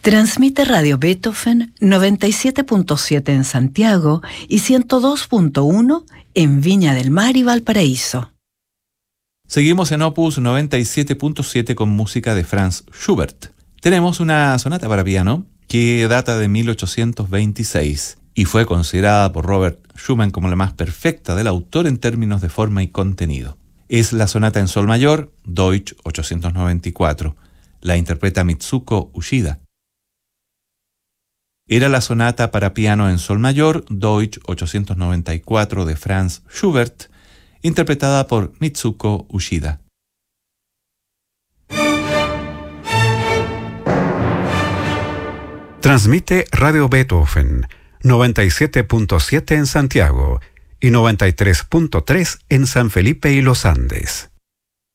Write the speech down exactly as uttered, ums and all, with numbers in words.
Transmite Radio Beethoven noventa y siete punto siete en Santiago y ciento dos punto uno en Viña del Mar y Valparaíso. Seguimos en Opus noventa y siete punto siete con música de Franz Schubert. Tenemos una sonata para piano que data de mil ochocientos veintiséis y fue considerada por Robert Schumann como la más perfecta del autor en términos de forma y contenido. Es la sonata en sol mayor, Deutsch ochocientos noventa y cuatro. La interpreta Mitsuko Uchida. Era la sonata para piano en sol mayor, Deutsch ochocientos noventa y cuatro de Franz Schubert, interpretada por Mitsuko Uchida. Transmite Radio Beethoven noventa y siete punto siete en Santiago y noventa y tres punto tres en San Felipe y Los Andes.